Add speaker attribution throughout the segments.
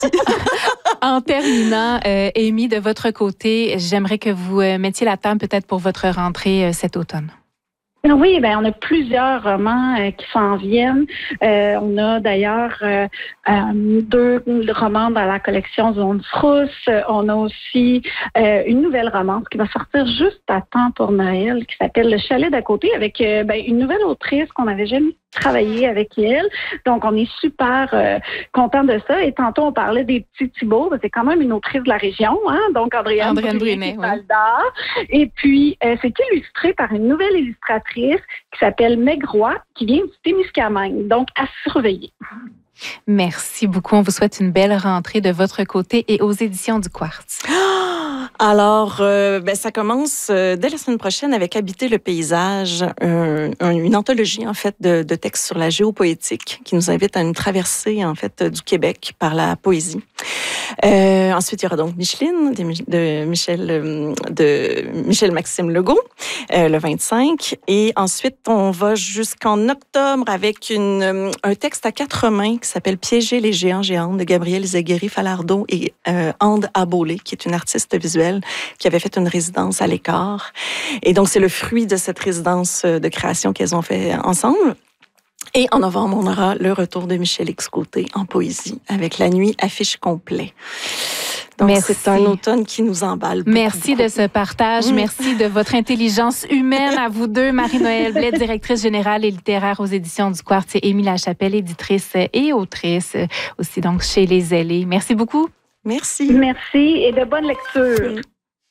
Speaker 1: En terminant, Amy, de votre côté, j'aimerais que vous mettiez la table peut-être pour votre rentrée cet automne.
Speaker 2: Oui, on a plusieurs romans qui s'en viennent. On a d'ailleurs 2 romans dans la collection Zone Frousse. On a aussi une nouvelle romance qui va sortir juste à temps pour Noël, qui s'appelle Le Chalet d'à côté, avec une nouvelle autrice qu'on n'avait jamais travaillé avec elle. Donc, on est super content de ça. Et tantôt, on parlait des petits Thibault. C'est quand même une autrice de la région, hein? Donc, Andréane Brunet. Oui. Et puis, c'est illustré par une nouvelle illustratrice qui s'appelle Meg Roy, qui vient du Témiscamingue. Donc, à surveiller.
Speaker 1: Merci beaucoup. On vous souhaite une belle rentrée de votre côté et aux éditions du Quartz.
Speaker 3: Alors, ça commence dès la semaine prochaine avec Habiter le paysage, une anthologie en fait de textes sur la géopoétique qui nous invite à une traversée en fait du Québec par la poésie. Ensuite, il y aura donc Micheline de Michel Maxime Legault le 25. Et ensuite, on va jusqu'en octobre avec un texte à 4 mains qui s'appelle Piéger les géants-géantes de Gabrielle Zéguéry-Falardeau et Ande Abolé, qui est une artiste visuelle qui avait fait une résidence à l'Écart. Et donc, c'est le fruit de cette résidence de création qu'elles ont fait ensemble. Et en novembre, on aura le retour de Michel X-Côté en poésie avec La Nuit affiche complet. Donc, merci. C'est un automne qui nous emballe beaucoup.
Speaker 1: Merci de ce partage. Merci de votre intelligence humaine à vous deux. Marie-Noëlle Blais, directrice générale et littéraire aux éditions du Quartz, et Amy Lachapelle, éditrice et autrice aussi donc chez Les Ailés. Merci beaucoup.
Speaker 3: Merci.
Speaker 2: Merci et de bonnes lectures.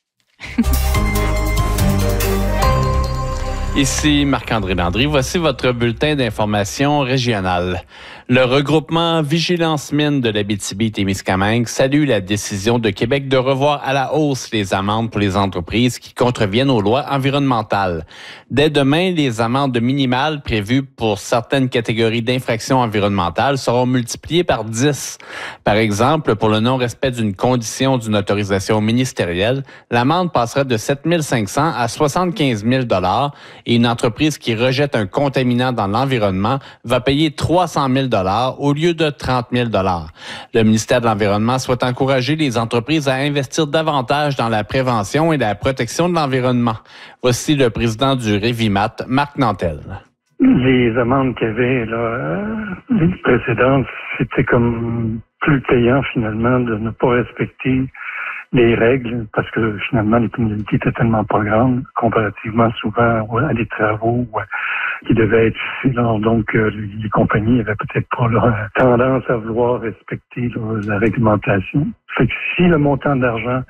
Speaker 4: Ici Marc-André Landry. Voici votre bulletin d'information régionale. Le regroupement Vigilance Mine de l'Abitibi-Témiscamingue salue la décision de Québec de revoir à la hausse les amendes pour les entreprises qui contreviennent aux lois environnementales. Dès demain, les amendes minimales prévues pour certaines catégories d'infractions environnementales seront multipliées par 10. Par exemple, pour le non-respect d'une condition d'une autorisation ministérielle, l'amende passera de 7 500 à 75 000 $ et une entreprise qui rejette un contaminant dans l'environnement va payer 300 000 $ au lieu de 30 000 $. Le ministère de l'Environnement souhaite encourager les entreprises à investir davantage dans la prévention et la protection de l'environnement. Voici le président du Révimat, Marc Nantel.
Speaker 5: Les amendes qu'il y avait les précédentes, c'était comme plus payant finalement de ne pas respecter les règles, parce que finalement, les pénalités étaient tellement pas grandes, comparativement souvent à des travaux qui devaient être faits. Donc, les compagnies avaient peut-être pas leur tendance à vouloir respecter la réglementation. Fait que si le montant d'argent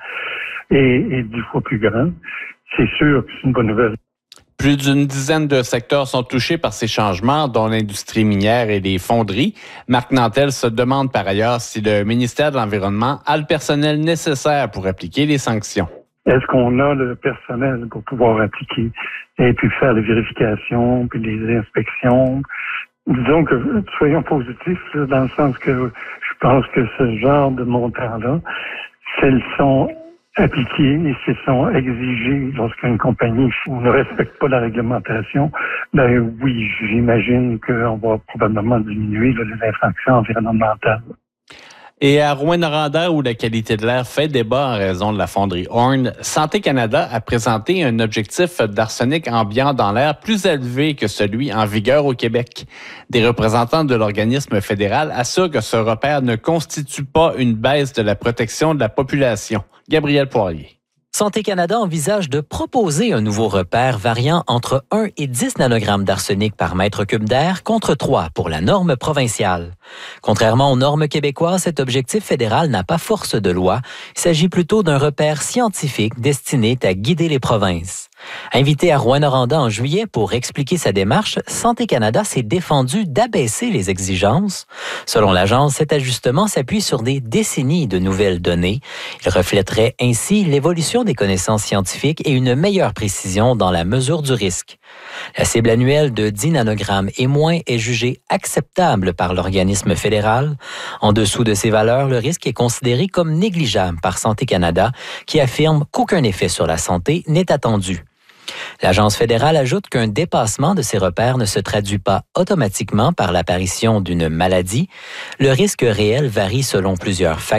Speaker 5: est 10 fois plus grand, c'est sûr que c'est une bonne nouvelle.
Speaker 4: Plus d'une dizaine de secteurs sont touchés par ces changements, dont l'industrie minière et les fonderies. Marc Nantel se demande par ailleurs si le ministère de l'Environnement a le personnel nécessaire pour appliquer les sanctions.
Speaker 5: Est-ce qu'on a le personnel pour pouvoir appliquer et puis faire les vérifications, puis les inspections? Disons que soyons positifs, dans le sens que je pense que ce genre de montants-là, s'ils sont appliqués et s'ils sont exigés lorsqu'une compagnie ne respecte pas la réglementation, oui, j'imagine qu'on va probablement diminuer les infractions environnementales.
Speaker 4: Et à Rouyn-Noranda, où la qualité de l'air fait débat en raison de la fonderie Horn, Santé Canada a présenté un objectif d'arsenic ambiant dans l'air plus élevé que celui en vigueur au Québec. Des représentants de l'organisme fédéral assurent que ce repère ne constitue pas une baisse de la protection de la population. Gabriel Poirier.
Speaker 6: Santé Canada envisage de proposer un nouveau repère variant entre 1 et 10 nanogrammes d'arsenic par mètre cube d'air contre 3 pour la norme provinciale. Contrairement aux normes québécoises, cet objectif fédéral n'a pas force de loi. Il s'agit plutôt d'un repère scientifique destiné à guider les provinces. Invité à Rouyn-Noranda en juillet pour expliquer sa démarche, Santé Canada s'est défendu d'abaisser les exigences. Selon l'agence, cet ajustement s'appuie sur des décennies de nouvelles données. Il reflèterait ainsi l'évolution des connaissances scientifiques et une meilleure précision dans la mesure du risque. La cible annuelle de 10 nanogrammes et moins est jugée acceptable par l'organisme fédéral. En dessous de ces valeurs, le risque est considéré comme négligeable par Santé Canada, qui affirme qu'aucun effet sur la santé n'est attendu. L'agence fédérale ajoute qu'un dépassement de ces repères ne se traduit pas automatiquement par l'apparition d'une maladie. Le risque réel varie selon plusieurs facteurs.